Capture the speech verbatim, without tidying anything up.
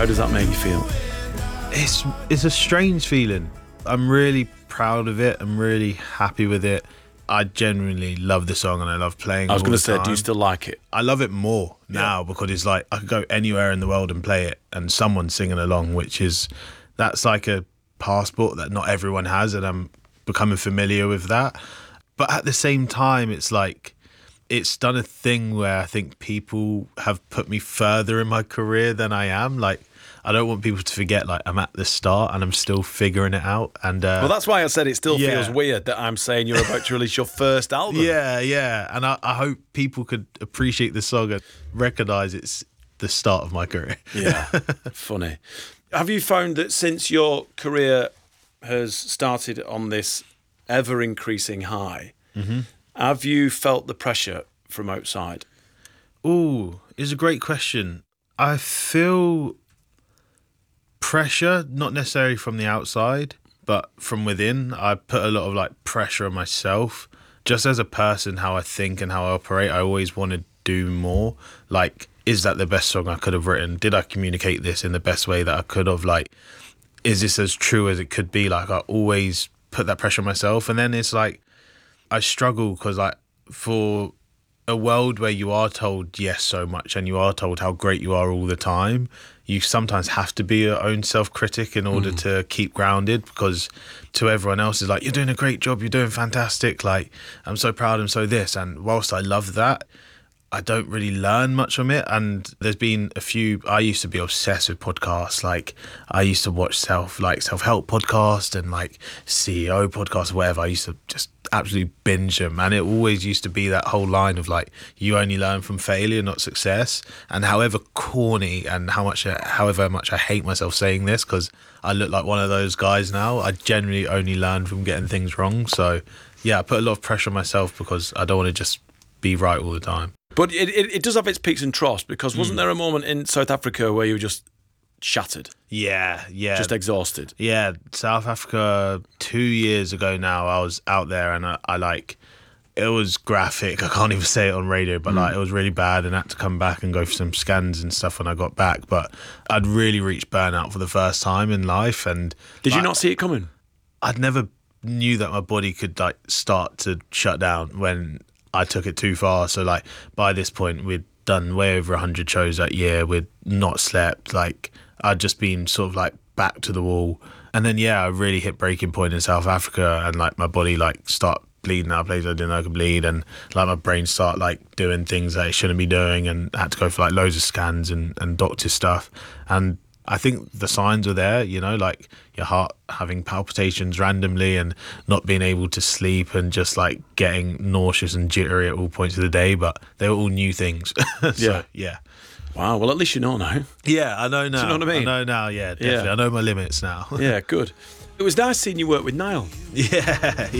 How does that make you feel? It's it's a strange feeling. I'm really proud of it. I'm really happy with it. I genuinely love the song and I love playing it. I was going to say, time. do you still like it? I love it more now Yeah. because it's like I could go anywhere in the world and play it and someone's singing along, which is, that's like a passport that not everyone has, and I'm becoming familiar with that. But at the same time, it's like, it's done a thing where I think people have put me further in my career than I am. Like, I don't want people to forget, like, I'm at the start and I'm still figuring it out. And uh, Well, that's why I said it still yeah. feels weird that I'm saying you're about to release your first album. Yeah, yeah. And I, I hope people could appreciate the song and recognise it's the start of my career. Yeah, funny. Have you found that since your career has started on this ever-increasing high, mm-hmm. have you felt the pressure from outside? Ooh, it's a great question. I feel pressure, not necessarily from the outside, but from within. I put a lot of like pressure on myself. Just as a person, how I think and how I operate, I always want to do more. Like, is that the best song I could have written? Did I communicate this in the best way that I could have? Like, is this as true as it could be? Like, I always put that pressure on myself. And then it's like, I struggle because like for a world where you are told yes so much and you are told how great you are all the time, you sometimes have to be your own self-critic in order mm. to keep grounded, because to everyone else is like, you're doing a great job, you're doing fantastic, like, I'm so proud, I'm so this. And whilst I love that, I don't really learn much from it. And there's been a few, I used to be obsessed with podcasts. Like, I used to watch self, like self-help podcasts and like C E O podcasts, whatever. I used to just absolutely binge them. And it always used to be that whole line of like, you only learn from failure, not success. And however corny and how much, however much I hate myself saying this, because I look like one of those guys now, I generally only learn from getting things wrong. So yeah, I put a lot of pressure on myself because I don't want to just be right all the time. But it, it, it does have its peaks and troughs, because wasn't mm. there a moment in South Africa where you were just shattered? Yeah, yeah. Just exhausted? Yeah, South Africa two years ago now, I was out there and I, I like, it was graphic. I can't even say it on radio, but mm. like it was really bad and I had to come back and go for some scans and stuff when I got back. But I'd really reached burnout for the first time in life. And Did like, you not see it coming? I'd never knew that my body could like start to shut down when I took it too far. So like by this point we'd done way over one hundred shows that year. We'd not slept. Like I'd just been sort of like back to the wall. And then yeah, I really hit breaking point in South Africa, and like my body like start bleeding out places I didn't know I could bleed, and like my brain start like doing things that it shouldn't be doing, and I had to go for like loads of scans and, and doctor stuff. And I think the signs were there, you know, like your heart having palpitations randomly and not being able to sleep and just like getting nauseous and jittery at all points of the day, but they were all new things. so, yeah. Yeah. Wow. Well, at least you know now. Yeah, I know now. Do you know what I mean? I know now, yeah, definitely. Yeah. I know my limits now. Yeah, good. It was nice seeing you work with Niall. Yeah,